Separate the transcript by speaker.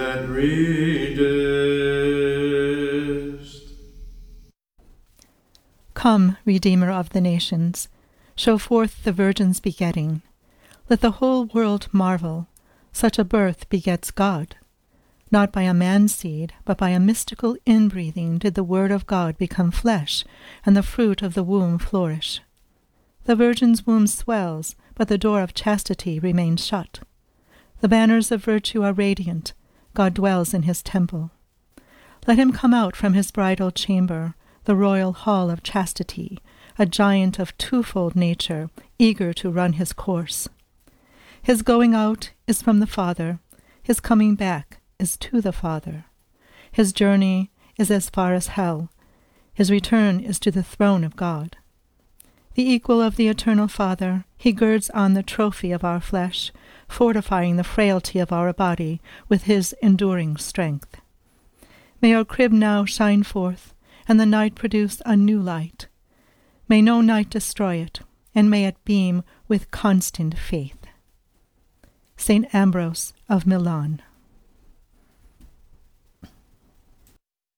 Speaker 1: that readest.
Speaker 2: Come, Redeemer of the nations, show forth the Virgin's begetting. Let the whole world marvel, such a birth begets God. Not by a man's seed, but by a mystical inbreathing did the Word of God become flesh, and the fruit of the womb flourish. The Virgin's womb swells, but the door of chastity remains shut. The banners of virtue are radiant. God dwells in his temple. Let him come out from his bridal chamber, the royal hall of chastity, a giant of twofold nature, eager to run his course. His going out is from the Father, his coming back is to the Father. His journey is as far as hell, his return is to the throne of God. The equal of the eternal Father, he girds on the trophy of our flesh, fortifying the frailty of our body with his enduring strength. May our crib now shine forth, and the night produce a new light. May no night destroy it, and may it beam with constant faith. St. Ambrose of Milan.